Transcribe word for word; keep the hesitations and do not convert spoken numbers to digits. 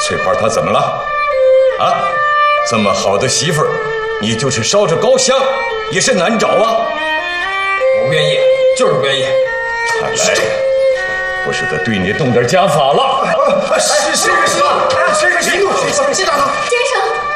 翠花她怎么了？啊，这么好的媳妇儿，你就是烧着高香也是难找啊！ 不愿意，就是不愿意。 看来不是得对你动点家法了。 谁谁谁谁谁谁谁谁打他？ 先生。